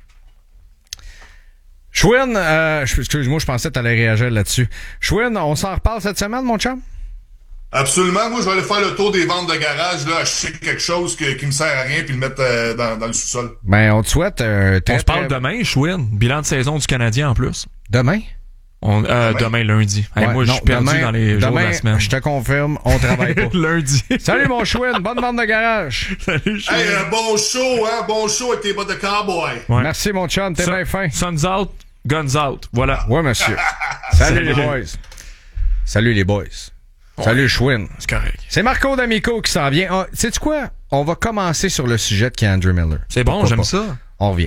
Schwinn, excuse-moi, je pensais que t'allais réagir là-dessus. Schwinn, on s'en reparle cette semaine, mon chum? Absolument. Moi, je vais aller faire le tour des ventes de garage, là, acheter quelque chose qui me sert à rien puis le mettre dans le sous-sol. Ben, on te souhaite on se parle demain, Schwinn. Bilan de saison du Canadien en plus. Demain? Demain, lundi. Moi, je suis perdu dans les jours de la semaine. Je te confirme, on travaille pas. Lundi. Salut, mon Schwinn. Bonne vente de garage. Salut, Schwinn. Hey, bon show, hein? Bon show avec tes bottes de cowboy. Ouais. Merci, mon chum. T'es bien fin. Suns out, guns out. Voilà. Ouais, monsieur. Salut, les boys. Salut, les boys. Salut, Schwinn. C'est correct. C'est Marco D'Amico qui s'en vient. Sais-tu quoi? On va commencer sur le sujet de K'Andre Miller. C'est bon, j'aime ça. On revient.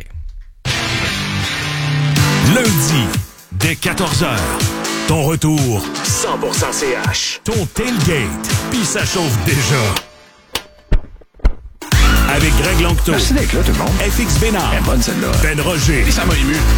Lundi, dès 14h, ton retour 100% CH. Ton tailgate, puis ça chauffe déjà. Avec Greg Longto. Merci d'être là, tout le monde. FX Bénard. Elle est bonne, celle-là. Ben Roger. Ça m'a ému.